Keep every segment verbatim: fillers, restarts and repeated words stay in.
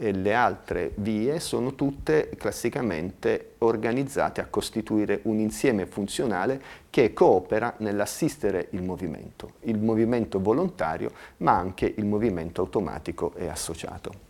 e le altre vie sono tutte classicamente organizzate a costituire un insieme funzionale che coopera nell'assistere il movimento, il movimento volontario, ma anche il movimento automatico e associato.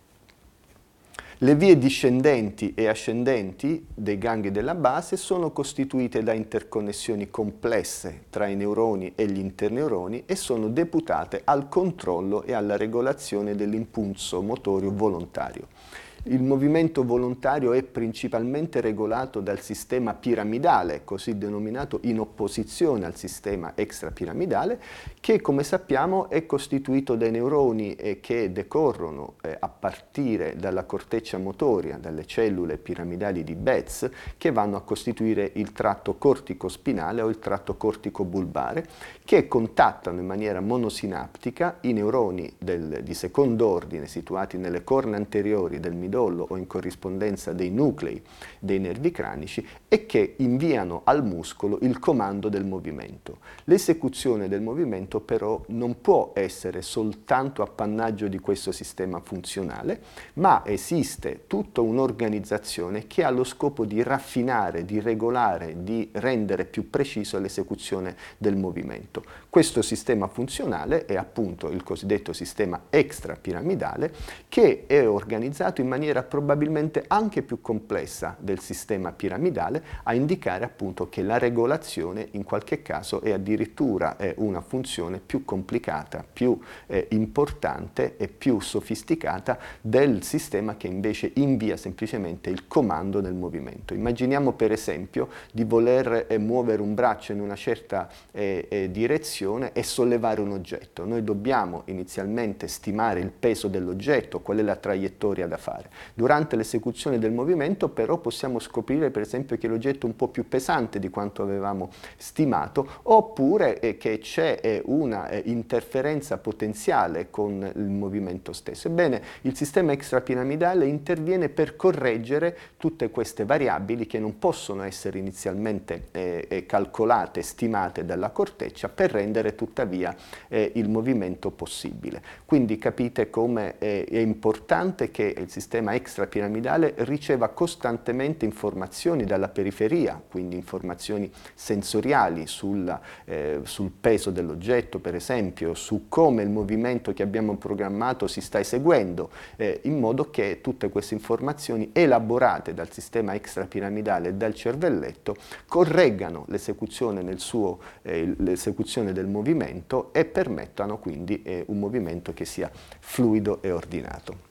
Le vie discendenti e ascendenti dei gangli della base sono costituite da interconnessioni complesse tra i neuroni e gli interneuroni e sono deputate al controllo e alla regolazione dell'impulso motorio volontario. Il movimento volontario è principalmente regolato dal sistema piramidale, così denominato in opposizione al sistema extrapiramidale, che come sappiamo è costituito dai neuroni eh, che decorrono eh, a partire dalla corteccia motoria, dalle cellule piramidali di Betz, che vanno a costituire il tratto cortico-spinale o il tratto cortico-bulbare, che contattano in maniera monosinaptica i neuroni del, di secondo ordine situati nelle corna anteriori del midollo o in corrispondenza dei nuclei dei nervi cranici e che inviano al muscolo il comando del movimento. L'esecuzione del movimento però non può essere soltanto appannaggio di questo sistema funzionale, ma esiste tutta un'organizzazione che ha lo scopo di raffinare, di regolare, di rendere più preciso l'esecuzione del movimento. Questo sistema funzionale è appunto il cosiddetto sistema extrapiramidale, che è organizzato in maniera probabilmente anche più complessa del sistema piramidale, a indicare appunto che la regolazione in qualche caso è addirittura eh, una funzione più complicata, più eh, importante e più sofisticata del sistema che invece invia semplicemente il comando del movimento. Immaginiamo per esempio di voler eh, muovere un braccio in una certa eh, eh, direzione e sollevare un oggetto. Noi dobbiamo inizialmente stimare il peso dell'oggetto, qual è la traiettoria da fare. Durante l'esecuzione del movimento però possiamo scoprire per esempio che l'oggetto è un po' più pesante di quanto avevamo stimato, oppure eh, che c'è eh, una eh, interferenza potenziale con il movimento stesso. Ebbene, il sistema extrapiramidale interviene per correggere tutte queste variabili che non possono essere inizialmente eh, eh, calcolate, stimate dalla corteccia, per rendere tuttavia eh, il movimento possibile. Quindi capite come eh, è importante che il sistema extrapiramidale riceva costantemente informazioni dalla periferia, quindi informazioni sensoriali sulla, eh, sul peso dell'oggetto, per esempio, su come il movimento che abbiamo programmato si sta eseguendo, eh, in modo che tutte queste informazioni elaborate dal sistema extrapiramidale e dal cervelletto correggano l'esecuzione nel suo, eh, l'esecuzione del movimento e permettano quindi eh, un movimento che sia fluido e ordinato.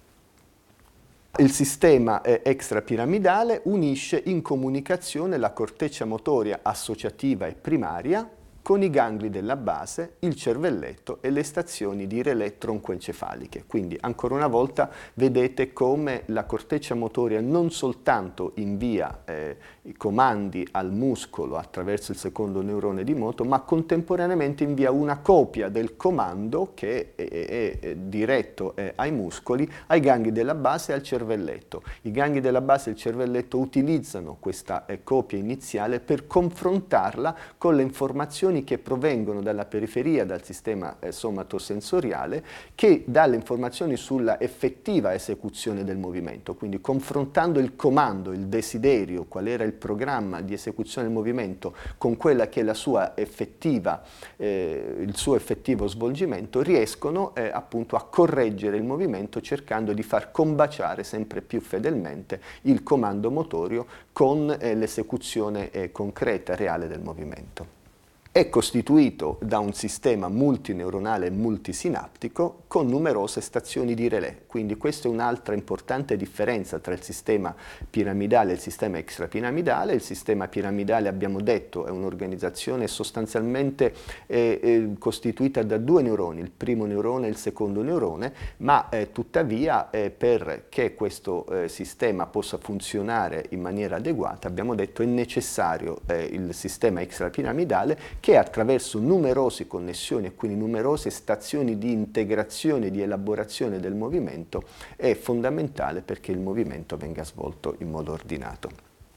Il sistema eh, extrapiramidale unisce in comunicazione la corteccia motoria associativa e primaria con i gangli della base, il cervelletto e le stazioni di relè troncoencefaliche. Quindi ancora una volta vedete come la corteccia motoria non soltanto invia eh, i comandi al muscolo attraverso il secondo neurone di moto, ma contemporaneamente invia una copia del comando che è, è, è diretto eh, ai muscoli, ai gangli della base e al cervelletto. I gangli della base e il cervelletto utilizzano questa eh, copia iniziale per confrontarla con le informazioni che provengono dalla periferia, dal sistema eh, somatosensoriale, che dà le informazioni sulla effettiva esecuzione del movimento. Quindi confrontando il comando, il desiderio, qual era il programma di esecuzione del movimento con quella che è la sua effettiva, eh, il suo effettivo svolgimento, riescono eh, appunto a correggere il movimento cercando di far combaciare sempre più fedelmente il comando motorio con eh, l'esecuzione eh, concreta, reale del movimento. È costituito da un sistema multineuronale e multisinaptico con numerose stazioni di relè, quindi questa è un'altra importante differenza tra il sistema piramidale e il sistema extrapiramidale. Il sistema piramidale, abbiamo detto, è un'organizzazione sostanzialmente eh, eh, costituita da due neuroni, il primo neurone e il secondo neurone, ma eh, tuttavia eh, perché questo eh, sistema possa funzionare in maniera adeguata, abbiamo detto, è necessario eh, il sistema extrapiramidale, che attraverso numerose connessioni e quindi numerose stazioni di integrazione, di elaborazione del movimento, è fondamentale perché il movimento venga svolto in modo ordinato.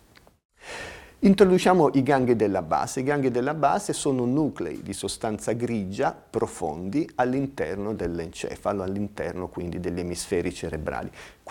Introduciamo i gangli della base. I gangli della base sono nuclei di sostanza grigia profondi all'interno dell'encefalo, all'interno quindi degli emisferi cerebrali.